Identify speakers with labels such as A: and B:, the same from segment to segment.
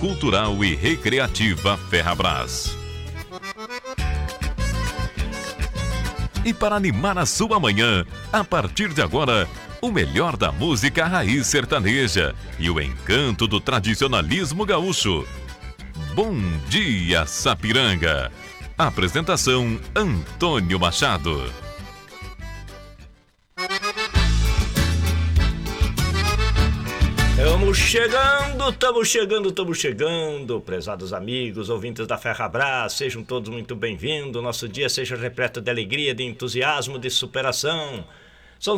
A: Cultural e Recreativa Ferrabras. E para animar a sua manhã, a partir de agora, o melhor da música raiz sertaneja e o encanto do tradicionalismo gaúcho. Bom dia, Sapiranga. Apresentação Antônio Machado. Estamos chegando, prezados amigos, ouvintes da Ferrabras, sejam todos muito bem-vindos. Nosso dia seja repleto de alegria, de entusiasmo, de superação. São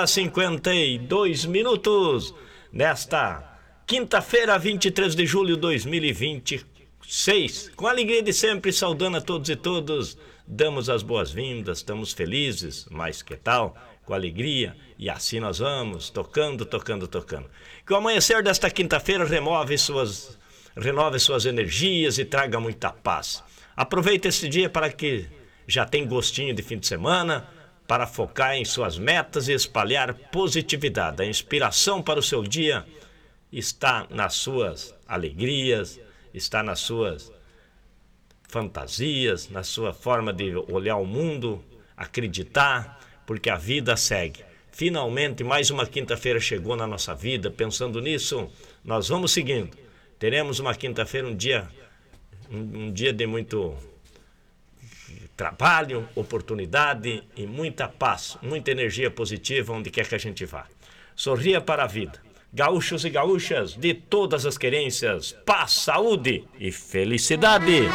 A: 5h52 nesta quinta-feira, 23 de julho de 2026. Com a alegria de sempre, saudando a todos e todas, damos as boas-vindas, estamos felizes, mas que tal? Com alegria, e assim nós vamos, tocando. Que o amanhecer desta quinta-feira renove suas energias e traga muita paz. Aproveite esse dia para que já tem gostinho de fim de semana, para focar em suas metas e espalhar positividade. A inspiração para o seu dia está nas suas alegrias, está nas suas fantasias, na sua forma de olhar o mundo, acreditar, porque a vida segue. Finalmente, mais uma quinta-feira chegou na nossa vida. Pensando nisso, nós vamos seguindo. Teremos uma quinta-feira, um dia de muito trabalho, oportunidade e muita paz, muita energia positiva onde quer que a gente vá. Sorria para a vida. Gaúchos e gaúchas de todas as querências, paz, saúde e felicidade.